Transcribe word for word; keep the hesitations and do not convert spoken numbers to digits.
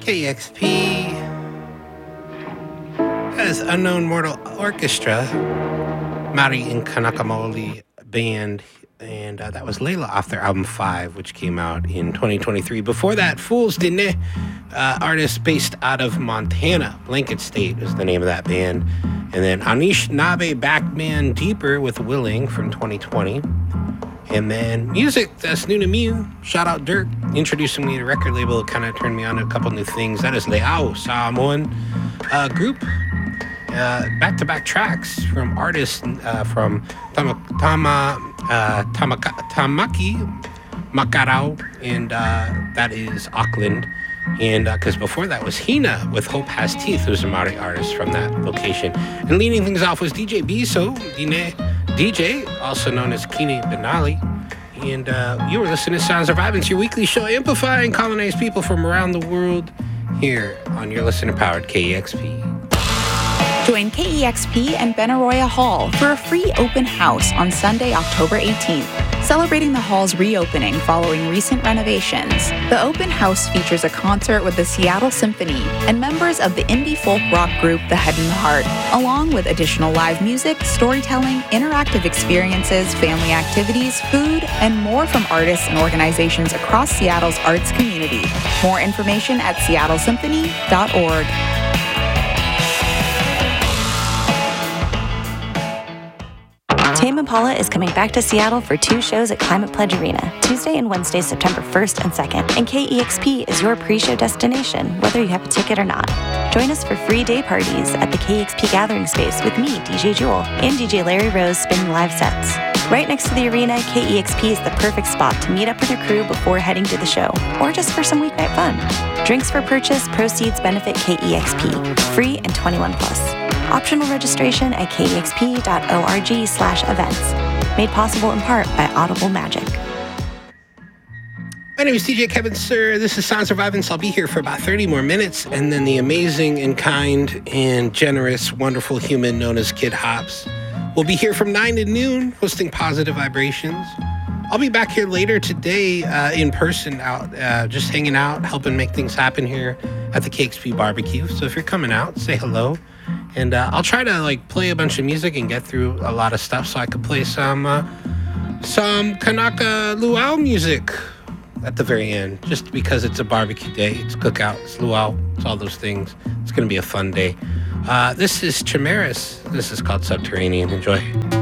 K X P. That is Unknown Mortal Orchestra, Mari and Kanakamoli Band, and uh, that was Layla off their album five, which came out in twenty twenty-three. Before that, Fools Dine, uh, artist based out of Montana. Blanket State is the name of that band. And then Anish Nabe Backman Deeper with Willing from twenty twenty. And then music that's new to me. Shout out Dirk, introducing me to the record label. Kind of turned me on to a couple new things. That is Leao Samoan uh, group. Uh, back-to-back tracks from artists uh, from Tama, Tama, uh, Tamaka, Tamaki Makarau, and uh, that is Auckland. And because uh, before that was Hina with Hope Has Teeth, who's a Maori artist from that location. And leading things off was D J Biso, Dine D J, also known as Kine Benali. And uh, you were listening to Sounds of Vibance, your weekly show amplifying colonized people from around the world here on your listener-powered K E X P. Join K E X P and Benaroya Hall for a free open house on Sunday, October eighteenth, celebrating the hall's reopening following recent renovations. The open house features a concert with the Seattle Symphony and members of the indie folk rock group The Head and the Heart, along with additional live music, storytelling, interactive experiences, family activities, food, and more from artists and organizations across Seattle's arts community. More information at seattle symphony dot org. Tame Impala is coming back to Seattle for two shows at Climate Pledge Arena, Tuesday and Wednesday, September first and second. And K E X P is your pre-show destination, whether you have a ticket or not. Join us for free day parties at the K E X P Gathering Space with me, D J Jewel, and D J Larry Rose spinning live sets. Right next to the arena, K E X P is the perfect spot to meet up with your crew before heading to the show, or just for some weeknight fun. Drinks for purchase, proceeds benefit K E X P. Free and twenty-one plus. Optional registration at k e x p dot org slash events. Made possible in part by Audible Magic. My name is D J Kevin Sir. This is Sounds of Vibance. I'll be here for about thirty more minutes, and then the amazing and kind and generous, wonderful human known as Kid Hops will be here from nine to noon, hosting Positive Vibrations. I'll be back here later today uh, in person, out uh, just hanging out, helping make things happen here at the K X P Barbecue. So if you're coming out, say hello. And uh, I'll try to like play a bunch of music and get through a lot of stuff so I could play some uh, some Kanaka Luau music at the very end, just because it's a barbecue day, it's cookout, it's luau, it's all those things. It's going to be a fun day. Uh, this is Chimeras. This is called Subterranean. Enjoy.